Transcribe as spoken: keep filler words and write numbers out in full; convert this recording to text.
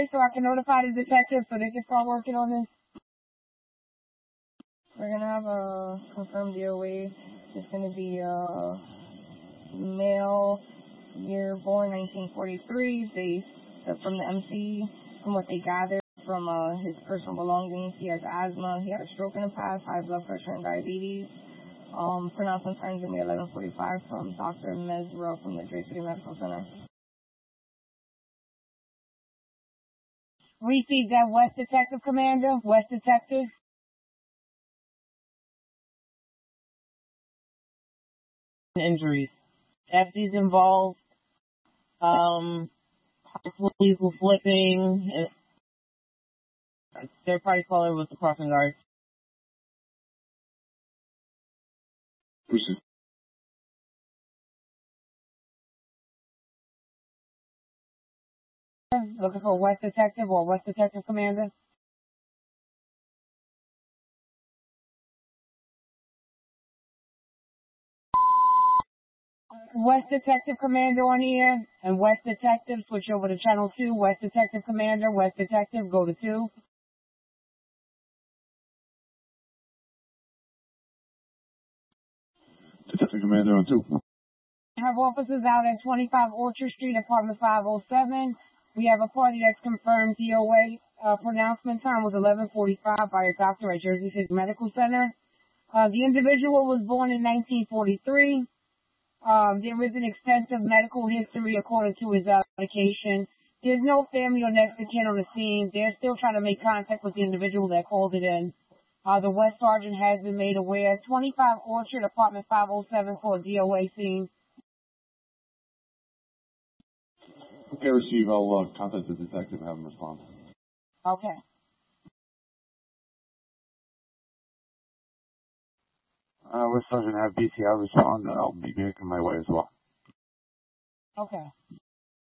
So I can notify the detective so they can start working on this. We're going to have a confirmed D O A. It's going to be a male, year born nineteen forty-three. They, uh, from the M C, from what they gathered from uh, his personal belongings, he has asthma, he had a stroke in the past, high blood pressure, and diabetes. Um, pronouncement time is going to be eleven forty-five from Doctor Mesra from the Drake City Medical Center. Repeat that, West Detective Commander, West Detective. Injuries. F D's involved. Um, lethal flipping. Third party caller was the crossing guard. Proceed. Looking for West Detective or West Detective Commander. West Detective Commander on here, and West Detective, switch over to Channel two, West Detective Commander, West Detective, go to two. Detective Commander on two. We have officers out at twenty-five Orchard Street, apartment five oh seven. We have a party that's confirmed D O A. Uh, pronouncement time was eleven forty-five by a doctor at Jersey City Medical Center. Uh, the individual was born in nineteen forty-three. Um, there is an extensive medical history according to his uh, medication. There's no family or next of kin on the scene. They're still trying to make contact with the individual that called it in. Uh, the West Sergeant has been made aware. twenty-five Orchard, apartment five oh seven for a D O A scene. Okay, receive. I'll uh, contact the detective and have him respond. Okay. Uh, West Sergeant have B T R respond, and I'll be making my way as well. Okay.